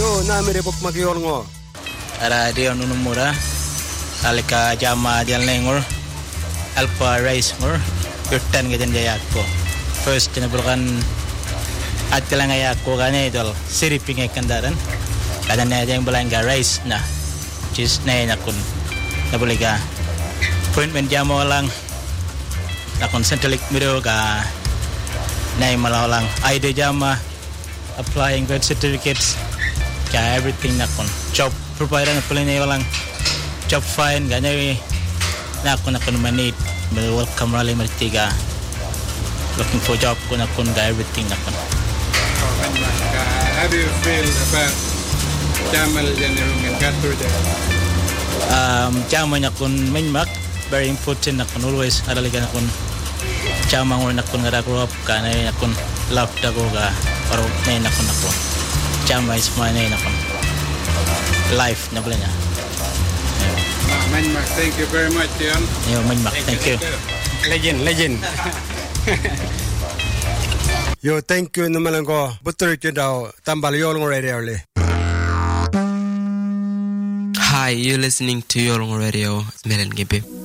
Yo namire pop magiol ngo. Radio Nunumura alika jama jalnengor alpa rice ngor yutan gajan jayako first tinabulkan atlang ayako kanya idol siriping kandaran kada na yang belanga rice na cheese na nakun nabuliga appointment jamo lang nakun centralik miro ka nay malalang id jama applying birth certificates ka everything nakun job provider na pala na walang job fine ganyan na ako manid welcome rally martiga looking for job ko na kun ga everything na kun how do you feel about Jamal general and Gatorade Jamal na kun minmak very important na kun always araliga na kun Jamal ngor na kun nga grow up ka na kun love da go ga or na kun ako Jamal is my na kun life na bala niya. Manmak, thank you very much, Dion. Yo, Manmak, thank you. Legend. Yo, thank you numalang ko. Butur ko daw tambal Yolong Radio le. Hi, you're listening to Yolong Radio. Melen Gibi.